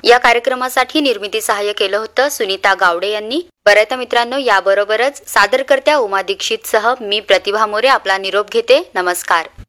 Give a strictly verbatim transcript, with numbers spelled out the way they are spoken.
या कार्यक्रमासाठी निर्मिती सहाय्य केलं होतं सुनीता गावडे यांनी। बरं तर मित्रांनो, याबरोबरच सादरकर्त्या उमा दीक्षित सह मी प्रतिभा मोरे आपला निरोप घेते। नमस्कार।